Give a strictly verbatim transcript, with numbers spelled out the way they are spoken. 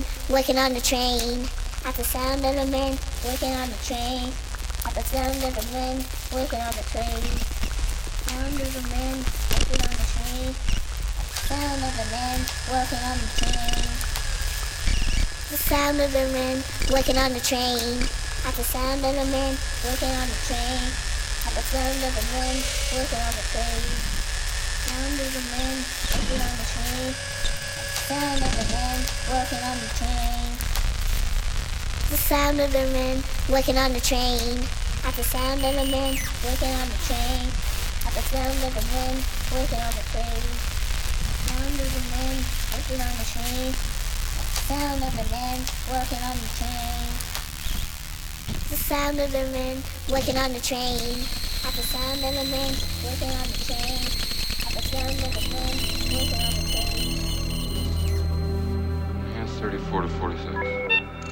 men working on the train. At the sound of the men working on the train. At the sound of the men working on the train. Sound of the men working on the train. Sound of the men working on the train. The sound of the men working on the train. At the sound of the men working on the train. At the sound of the men working on the train. Sound of the men working on the train. Sound of the men working on the train. The sound of the men working on the train. At the sound of the men working on the train. At the sound of the men working on the train. Sound of the men working on the train. Sound of the men working on the train. The sound of the men working on the train. At the sound of the men working on the train. At the sound of the men working on the train. Hands thirty-four to forty-six.